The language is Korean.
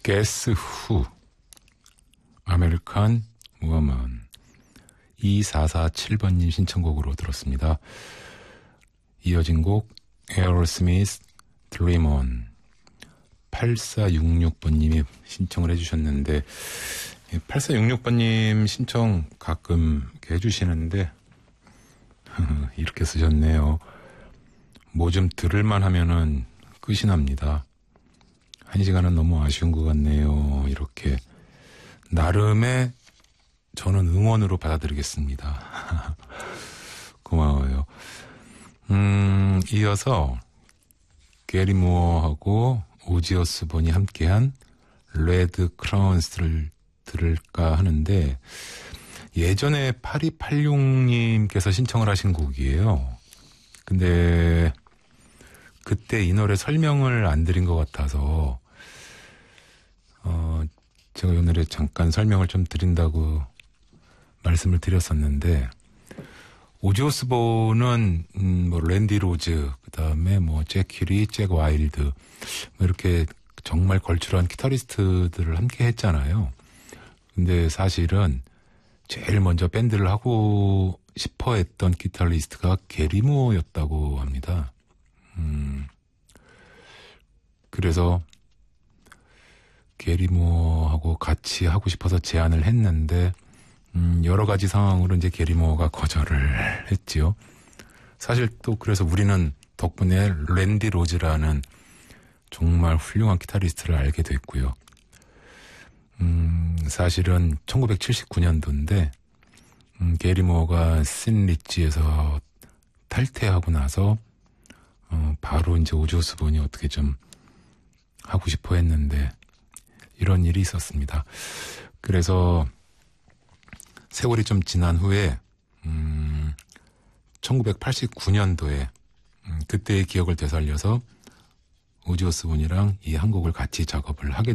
Guess Who, American Woman. 2447번님 신청곡으로 들었습니다. 이어진 곡 에어로스미스 Dream On. 8466번님이 신청을 해주셨는데 8466번님 신청 가끔 이렇게 해주시는데 이렇게 쓰셨네요. 뭐 좀 들을만 하면은 끝이 납니다. 1시간은 너무 아쉬운 것 같네요. 이렇게 나름의 저는 응원으로 받아들이겠습니다. 고마워요. 이어서 게리 무어하고 오지 오스본이 함께한 레드 크라운스를 들을까 하는데 예전에 8286님께서 신청을 하신 곡이에요. 근데 그때 이 노래 설명을 안 드린 것 같아서 제가 이 노래 잠깐 설명을 좀 드린다고 말씀을 드렸었는데 오지 오스본은 뭐 랜디 로즈 그다음에 뭐 잭 큐리, 잭 와일드 뭐 이렇게 정말 걸출한 기타리스트들을 함께 했잖아요. 근데 사실은 제일 먼저 밴드를 하고 싶어 했던 기타리스트가 게리 무어였다고 합니다. 그래서 게리 무어하고 같이 하고 싶어서 제안을 했는데 여러 가지 상황으로 이제 게리 무어가 거절을 했지요. 사실 또 그래서 우리는 덕분에 랜디 로즈라는 정말 훌륭한 기타리스트를 알게 됐고요. 사실은 1979년도인데 게리 무어가 신 리치에서 탈퇴하고 나서 바로 이제 오지 오스본이 어떻게 좀 하고 싶어 했는데 이런 일이 있었습니다. 그래서 세월이 좀 지난 후에 1989년도에 그때의 기억을 되살려서 오지 오스본이랑 이 한 곡을 같이 작업을 하게